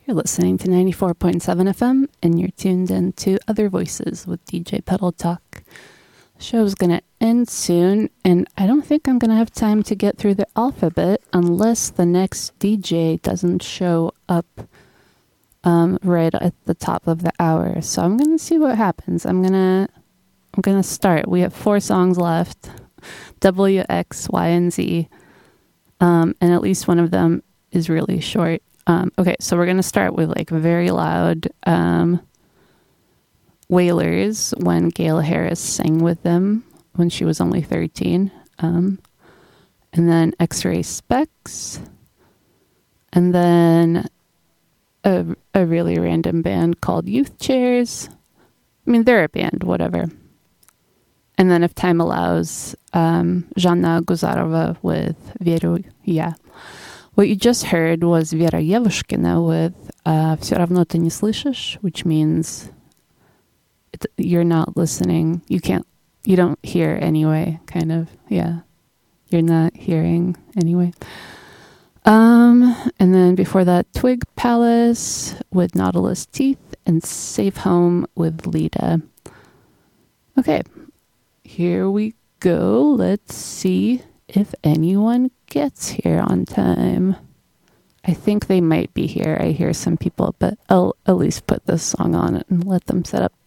You're listening to 94.7 FM, and you're tuned in to Other Voices with DJ Pedal Talk. The show's going to end soon, and I don't think I'm going to have time to get through the alphabet unless the next DJ doesn't show up right at the top of the hour. So I'm going to see what happens. I'm going to start. We have 4 songs left, W, X, Y, and Z, and at least one of them is really short. Okay, so we're going to start with like very loud Wailers when Gail Harris sang with them when she was only 13. And then X-Ray Specs. And then a really random band called Youth Chairs. I mean, they're a band, whatever. And then if time allows, Zhanna Guzarova with Veru Я. What you just heard was Vera Yevushkina with «Всё равно ты не слышишь», which means you're not listening. You don't hear anyway, kind of. Yeah. You're not hearing anyway. And then before that, Twig Palace with Nautilus Teeth and Safe Home with Lita. Okay, here we go. Let's see if anyone gets here on time. I think they might be here. I hear some people, but I'll at least put this song on it and let them set up.